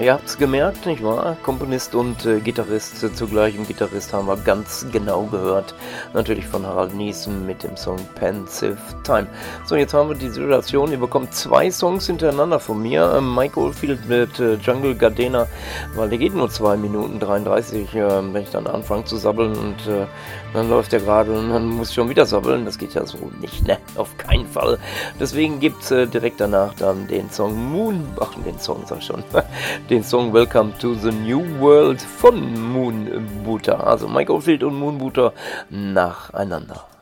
ihr habt's gemerkt, nicht wahr? Komponist und Gitarrist zugleich. Und Gitarrist haben wir ganz genau gehört. Natürlich von Harald Niessen mit dem Song Pensive Time. So, jetzt haben wir die Situation, ihr bekommt 2 Songs hintereinander von mir. Mike Oldfield mit Jungle Gardena, weil der geht nur 2 Minuten 33, wenn ich dann anfange zu sabbeln und dann läuft der gerade und dann muss ich schon wieder sabbeln. Das geht ja so nicht, ne? Auf keinen Fall. Deswegen gibt's direkt danach dann den Song den Song Welcome to the New World von Moonbooter. Also Mike Oldfield und Moonbooter nacheinander.